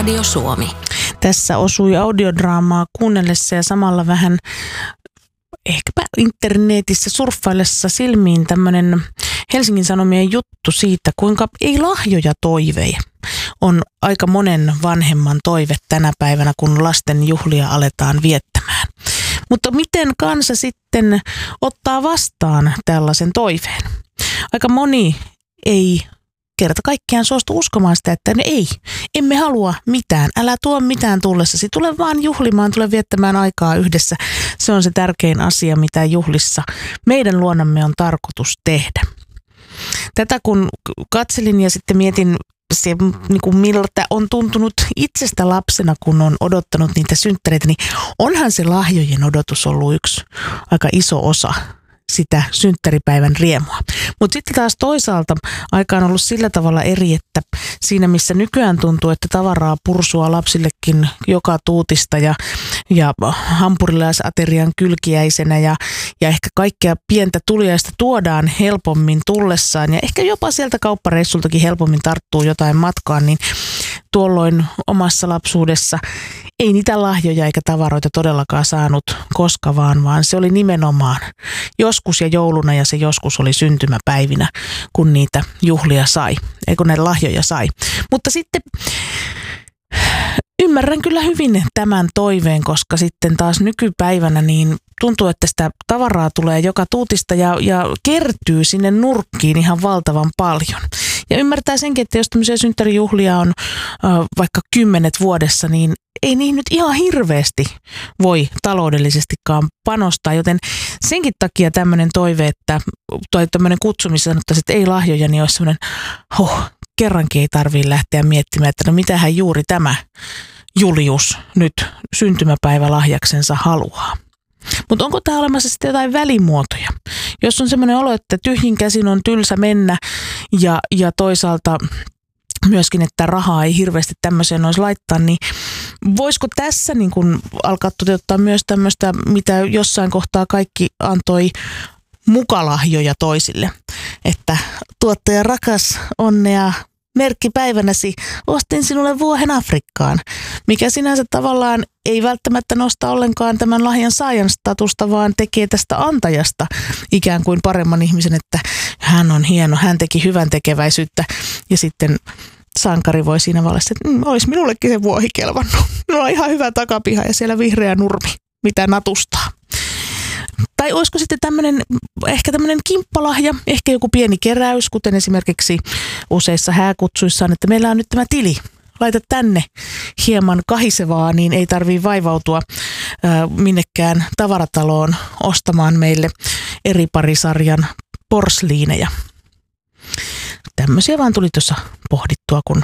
Radio Suomi. Tässä osui audiodraamaa kuunnellessa ja samalla vähän ehkäpä internetissä surffaillessa silmiin tämmöinen Helsingin Sanomien juttu siitä, kuinka ei lahjoja toiveja on aika monen vanhemman toive tänä päivänä, kun lasten juhlia aletaan viettämään. Mutta miten kansa sitten ottaa vastaan tällaisen toiveen? Aika moni ei kerta kaikkiaan suostu uskomaan sitä, että emme halua mitään. Älä tuo mitään tullessasi. Tule vaan juhlimaan, tule viettämään aikaa yhdessä. Se on se tärkein asia, mitä juhlissa meidän luonamme on tarkoitus tehdä. Tätä kun katselin ja sitten mietin, miltä on tuntunut itsestä lapsena, kun on odottanut niitä synttäreitä, niin onhan se lahjojen odotus ollut yksi aika iso osa sitä synttäripäivän riemua. Mutta sitten taas toisaalta aika on ollut sillä tavalla eri, että siinä missä nykyään tuntuu, että tavaraa pursua lapsillekin joka tuutista ja hampurilaisaterian kylkiäisenä ja ehkä kaikkea pientä tuliaista tuodaan helpommin tullessaan ja ehkä jopa sieltä kauppareissultakin helpommin tarttuu jotain matkaan, niin tuolloin omassa lapsuudessa ei niitä lahjoja eikä tavaroita todellakaan saanut koska vaan se oli nimenomaan joskus ja jouluna ja se joskus oli syntymäpäivinä, kun niitä juhlia sai, kun näitä lahjoja sai. Mutta sitten ymmärrän kyllä hyvin tämän toiveen, koska sitten taas nykypäivänä niin tuntuu, että sitä tavaraa tulee joka tuutista ja kertyy sinne nurkkiin ihan valtavan paljon. Ja ymmärtää senkin, että jos tämmöisiä synttärijuhlia on vaikka 10 vuodessa, niin ei niihin nyt ihan hirveästi voi taloudellisestikaan panostaa, joten senkin takia tämmöinen toive, tai tämmöinen kutsu, missä sanottaisiin, että ei lahjoja, niin olisi semmoinen, kerrankin ei tarvitse lähteä miettimään, että no mitähän juuri tämä Julius nyt syntymäpäivälahjaksensa haluaa. Mutta onko tämä olemassa sitten jotain välimuotoja? Jos on semmoinen olo, että tyhjin käsin on tylsä mennä ja toisaalta myöskin, että rahaa ei hirveästi tämmöiseen olisi laittaa, niin voisiko tässä niin kun alkaa toteuttaa myös tämmöistä, mitä jossain kohtaa kaikki antoi mukalahjoja toisille, että tuottaja rakas, onnea merkkipäivänäsi, ostin sinulle vuohen Afrikkaan, mikä sinänsä tavallaan ei välttämättä nosta ollenkaan tämän lahjan saajan statusta, vaan tekee tästä antajasta ikään kuin paremman ihmisen, että hän on hieno, hän teki hyvän tekeväisyyttä ja sitten sankari voi siinä vallassa, että olisi minullekin se vuohi kelvannut. Minulla on ihan hyvä takapiha ja siellä vihreä nurmi, mitä natustaa. Tai olisiko sitten ehkä tämmöinen kimppalahja, ehkä joku pieni keräys, kuten esimerkiksi useissa hääkutsuissa on, että meillä on nyt tämä tili. Laita tänne hieman kahisevaa, niin ei tarvitse vaivautua minnekään tavarataloon ostamaan meille eri parisarjan porsliineja. Tämmöisiä vaan tuli tuossa pohdittua, kun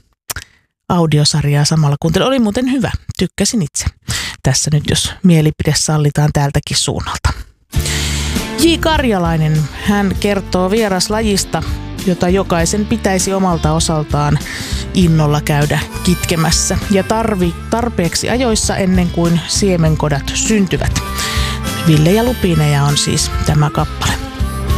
audiosarjaa samalla kuuntelin. Oli muuten hyvä, tykkäsin itse. Tässä nyt, jos mielipide sallitaan täältäkin suunnalta. J. Karjalainen, hän kertoo vieraslajista, jota jokaisen pitäisi omalta osaltaan innolla käydä kitkemässä ja tarpeeksi ajoissa ennen kuin siemenkodat syntyvät. Ville ja Lupiineja on siis tämä kappale.